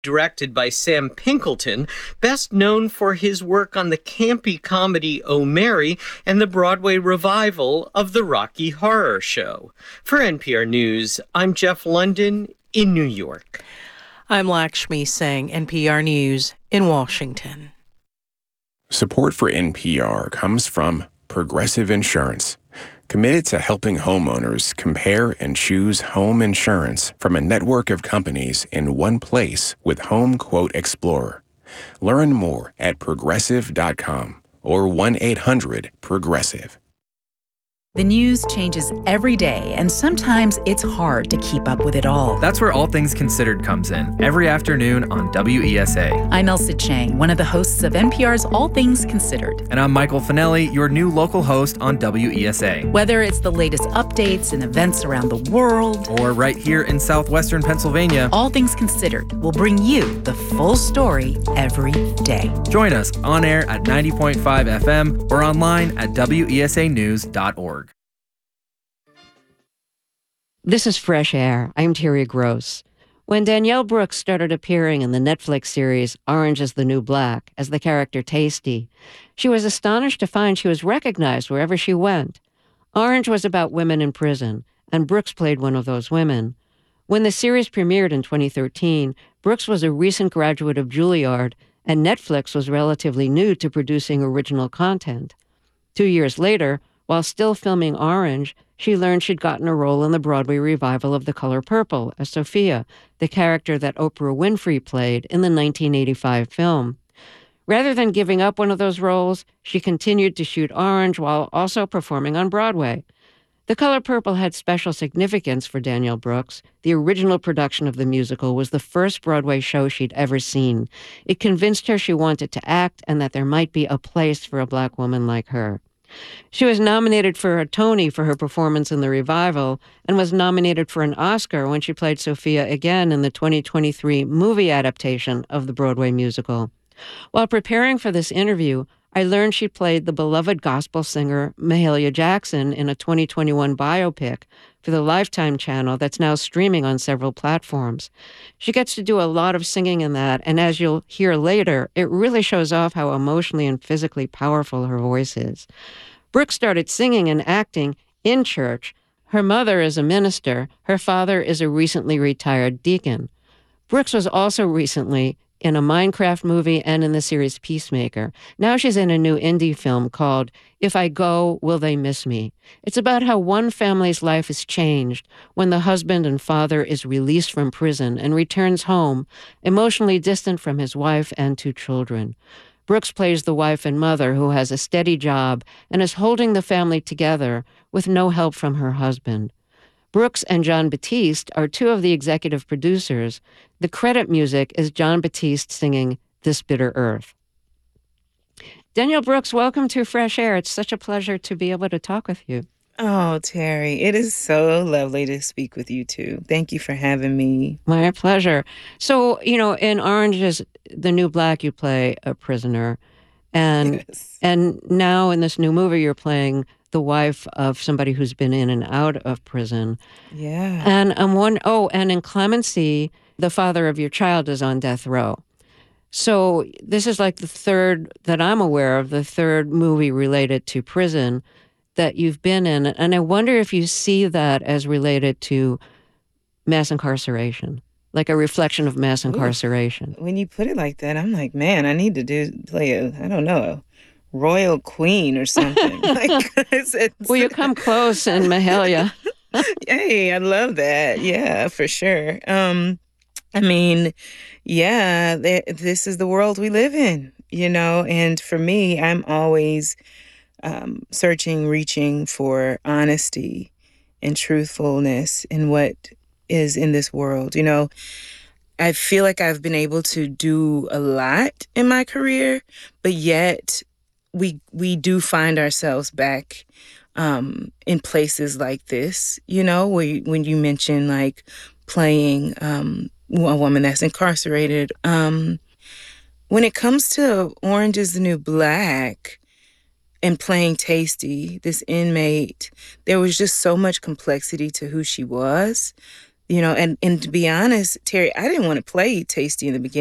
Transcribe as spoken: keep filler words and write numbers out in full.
Directed by Sam Pinkleton, best known for his work on the campy comedy Oh Mary and the Broadway revival of the Rocky Horror Show. For N P R News, I'm Jeff London in New York. I'm Lakshmi Singh, N P R News in Washington. Support for N P R comes from Progressive Insurance, committed to helping homeowners compare and choose home insurance from a network of companies in one place with Home Quote Explorer. Learn more at progressive dot com or one eight hundred progressive. The news changes every day, and sometimes it's hard to keep up with it all. That's where All Things Considered comes in, every afternoon on W E S A. I'm Elsa Chang, one of the hosts of N P R's All Things Considered. And I'm Michael Finelli, your new local host on W E S A. Whether it's the latest updates and events around the world, or right here in southwestern Pennsylvania, All Things Considered will bring you the full story every day. Join us on air at ninety point five F M or online at W E S A news dot org. This is Fresh Air. I'm Terry Gross. When Danielle Brooks started appearing in the Netflix series Orange is the New Black as the character Tasty, she was astonished to find she was recognized wherever she went. Orange was about women in prison, and Brooks played one of those women. When the series premiered in twenty thirteen, Brooks was a recent graduate of Juilliard, and Netflix was relatively new to producing original content. Two years later, while still filming Orange, she learned she'd gotten a role in the Broadway revival of The Color Purple as Sophia, the character that Oprah Winfrey played in the nineteen eighty-five film. Rather than giving up one of those roles, she continued to shoot Orange while also performing on Broadway. The Color Purple had special significance for Danielle Brooks. The original production of the musical was the first Broadway show she'd ever seen. It convinced her she wanted to act and that there might be a place for a Black woman like her. She was nominated for a Tony for her performance in the revival and was nominated for an Oscar when she played Sophia again in the twenty twenty-three movie adaptation of the Broadway musical. While preparing for this interview, I learned she played the beloved gospel singer Mahalia Jackson in a twenty twenty-one biopic for the Lifetime channel that's now streaming on several platforms. She gets to do a lot of singing in that, and as you'll hear later, it really shows off how emotionally and physically powerful her voice is. Brooks started singing and acting in church. Her mother is a minister. Her father is a recently retired deacon. Brooks was also recently in a Minecraft movie and in the series Peacemaker. Now she's in a new indie film called If I Go, Will They Miss Me? It's about how one family's life is changed when the husband and father is released from prison and returns home, emotionally distant from his wife and two children. Brooks plays the wife and mother who has a steady job and is holding the family together with no help from her husband. Brooks and Jon Batiste are two of the executive producers. The credit music is Jon Batiste singing This Bitter Earth. Danielle Brooks, welcome to Fresh Air. It's such a pleasure to be able to talk with you. Oh, Terry, it is so lovely to speak with you too. Thank you for having me. My pleasure. So, you know, in Orange is the New Black, you play a prisoner. And Yes. and now in this new movie, you're playing the wife of somebody who's been in and out of prison. Yeah. And I'm one, oh, and in Clemency, the father of your child is on death row. So this is like the third that I'm aware of, the third movie related to prison that you've been in. And I wonder if you see that as related to mass incarceration, like a reflection of mass incarceration. When you put it like that, I'm like, man, I need to do play a, I don't know, a royal queen or something. like, it's, it's, Well, you come close in Mahalia. Hey, I love that. Yeah, for sure. Um, I mean, yeah, th- this is the world we live in, you know, and for me, I'm always um, searching, reaching for honesty and truthfulness in what is in this world. You know, I feel like I've been able to do a lot in my career, but yet we we do find ourselves back um, in places like this, you know, where you, when you mention like playing um, a woman that's incarcerated. Um, when it comes to Orange is the New Black and playing Tasty, this inmate, there was just so much complexity to who she was. You know, and, and to be honest, Terry, I didn't want to play Tasty in the beginning.